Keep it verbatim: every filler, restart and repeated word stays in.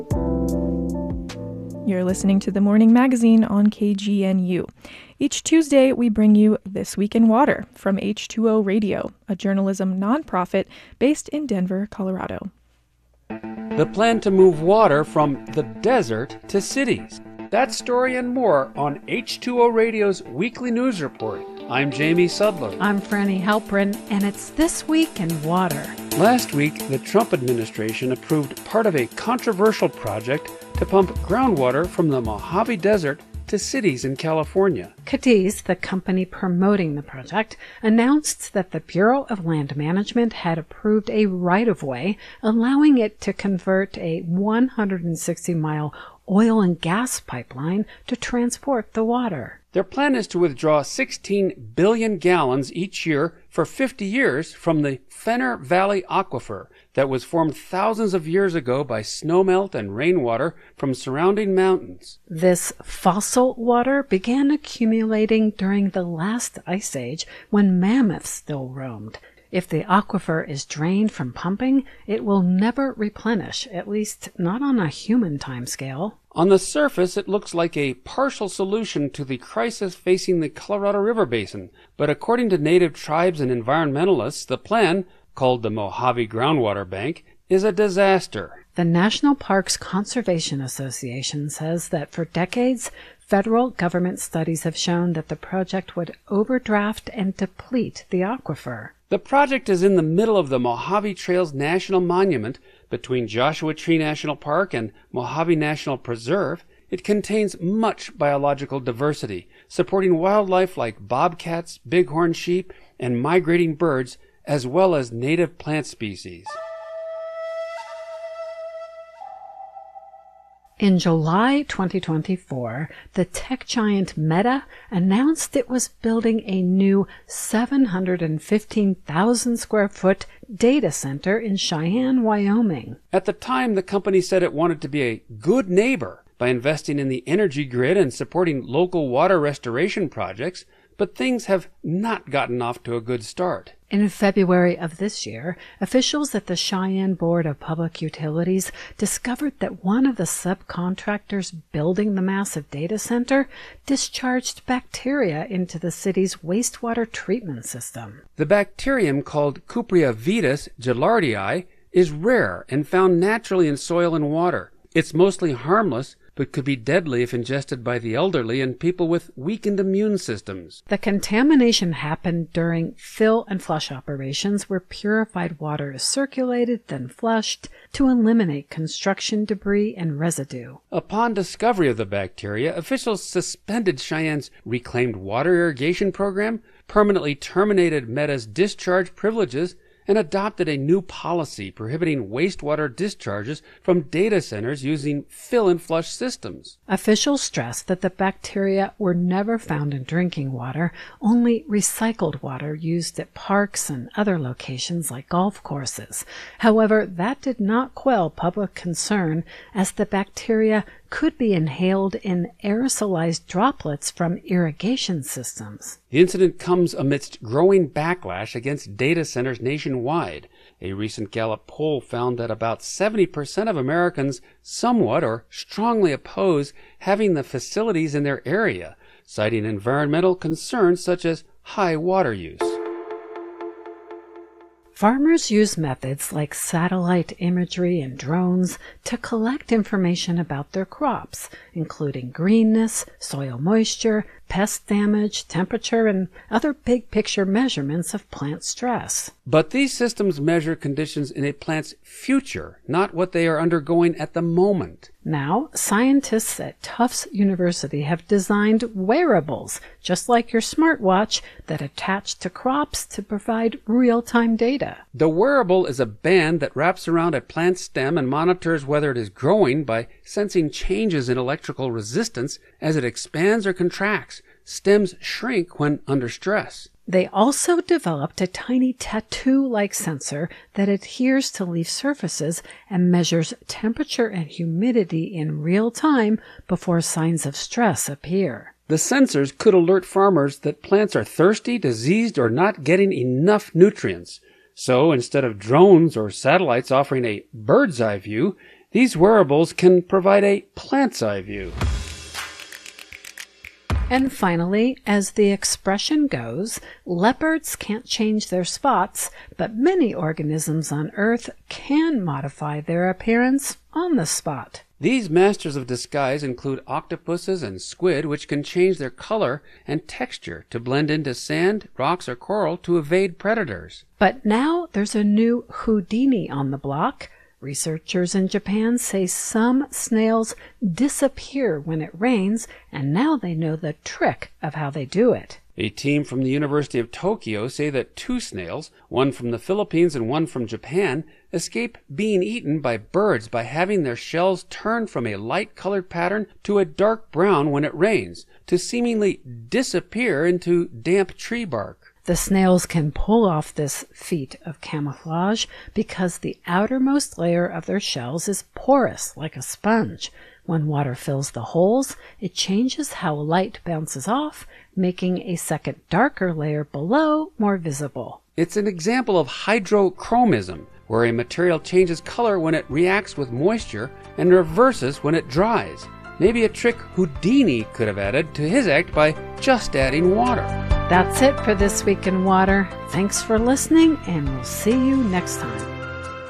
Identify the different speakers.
Speaker 1: You're listening to The Morning Magazine on K G N U. Each Tuesday, we bring you This Week in Water from H two O Radio, a journalism nonprofit based in Denver, Colorado.
Speaker 2: The plan to move water from the desert to cities. That story and more on H two O Radio's weekly news report. I'm Jamie Sudler.
Speaker 3: I'm Franny Halprin, and it's This Week in Water.
Speaker 2: Last week, the Trump administration approved part of a controversial project to pump groundwater from the Mojave Desert to cities in Cadiz.
Speaker 3: Cadiz, the company promoting the project, announced that the Bureau of Land Management had approved a right-of-way, allowing it to convert a one hundred sixty mile oil and gas pipeline to transport the water.
Speaker 2: Their plan is to withdraw sixteen billion gallons each year for fifty years from the Fenner Valley Aquifer that was formed thousands of years ago by snowmelt and rainwater from surrounding mountains.
Speaker 3: This fossil water began accumulating during the last ice age when mammoths still roamed. If the aquifer is drained from pumping, it will never replenish, at least not on a human timescale.
Speaker 2: On the surface, it looks like a partial solution to the crisis facing the Colorado River Basin, but according to native tribes and environmentalists, the plan, called the Mojave Groundwater Bank, is a disaster.
Speaker 3: The National Parks Conservation Association says that for decades, federal government studies have shown that the project would overdraft and deplete the aquifer.
Speaker 2: The project is in the middle of the Mojave Trails National Monument between Joshua Tree National Park and Mojave National Preserve. It contains much biological diversity, supporting wildlife like bobcats, bighorn sheep, and migrating birds, as well as native plant species.
Speaker 3: In July twenty twenty-four, the tech giant Meta announced it was building a new seven hundred fifteen thousand square foot data center in Cheyenne, Wyoming.
Speaker 2: At the time, the company said it wanted to be a good neighbor by investing in the energy grid and supporting local water restoration projects, but things have not gotten off to a good start.
Speaker 3: In February of this year, officials at the Cheyenne Board of Public Utilities discovered that one of the subcontractors building the massive data center discharged bacteria into the city's wastewater treatment system.
Speaker 2: The bacterium, called Cupria vitis gilardii, is rare and found naturally in soil and water. It's mostly harmless, but could be deadly if ingested by the elderly and people with weakened immune systems.
Speaker 3: The contamination happened during fill and flush operations where purified water is circulated, then flushed, to eliminate construction debris and residue.
Speaker 2: Upon discovery of the bacteria, officials suspended Cheyenne's reclaimed water irrigation program, permanently terminated Meta's discharge privileges, and adopted a new policy prohibiting wastewater discharges from data centers using fill-and-flush systems.
Speaker 3: Officials stressed that the bacteria were never found in drinking water, only recycled water used at parks and other locations like golf courses. However, that did not quell public concern, as the bacteria could be inhaled in aerosolized droplets from irrigation systems.
Speaker 2: The incident comes amidst growing backlash against data centers nationwide. A recent Gallup poll found that about seventy percent of Americans somewhat or strongly oppose having the facilities in their area, citing environmental concerns such as high water use.
Speaker 3: Farmers use methods like satellite imagery and drones to collect information about their crops, including greenness, soil moisture, pest damage, temperature, and other big-picture measurements of plant stress.
Speaker 2: But these systems measure conditions in a plant's future, not what they are undergoing at the moment.
Speaker 3: Now, scientists at Tufts University have designed wearables, just like your smartwatch, that attach to crops to provide real-time data.
Speaker 2: The wearable is a band that wraps around a plant stem and monitors whether it is growing by sensing changes in electrical resistance as it expands or contracts. Stems shrink when under stress.
Speaker 3: They also developed a tiny tattoo-like sensor that adheres to leaf surfaces and measures temperature and humidity in real time before signs of stress appear.
Speaker 2: The sensors could alert farmers that plants are thirsty, diseased, or not getting enough nutrients. So instead of drones or satellites offering a bird's eye view, These wearables can provide a plant's eye view.
Speaker 3: And finally, as the expression goes, leopards can't change their spots, but many organisms on Earth can modify their appearance on the spot.
Speaker 2: These masters of disguise include octopuses and squid, which can change their color and texture to blend into sand, rocks, or coral to evade predators.
Speaker 3: But now there's a new Houdini on the block. Researchers in Japan say some snails disappear when it rains, and now they know the trick of how they do it.
Speaker 2: A team from the University of Tokyo say that two snails, one from the Philippines and one from Japan, escape being eaten by birds by having their shells turn from a light-colored pattern to a dark brown when it rains, to seemingly disappear into damp tree bark.
Speaker 3: The snails can pull off this feat of camouflage because the outermost layer of their shells is porous like a sponge. When water fills the holes, it changes how light bounces off, making a second darker layer below more visible.
Speaker 2: It's an example of hydrochromism, where a material changes color when it reacts with moisture and reverses when it dries. Maybe a trick Houdini could have added to his act by just adding water.
Speaker 3: That's it for This Week in Water. Thanks for listening, and we'll see you next time.